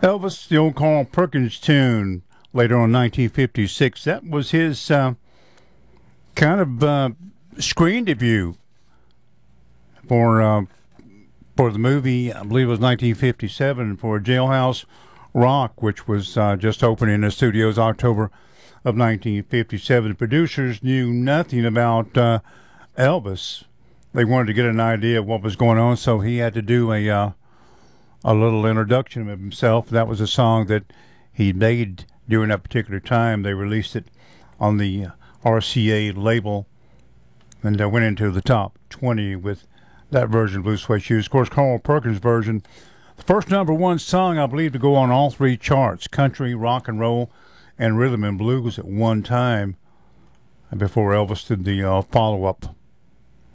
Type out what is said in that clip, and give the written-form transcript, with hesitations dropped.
Elvis, the old Carl Perkins tune, later on 1956. That was his screen debut for the movie. I believe it was 1957 for Jailhouse Rock, which was just opening in the studios October of 1957. The producers knew nothing about Elvis. They wanted to get an idea of what was going on, so he had to do a little introduction of himself. That was a song that he made during that particular time. They released it on the RCA label and went into the top 20 with that version of Blue Suede Shoes. Of course, Carl Perkins' version, the first number one song, I believe, to go on all three charts, country, rock and roll, and rhythm and blues at one time, before Elvis did the follow-up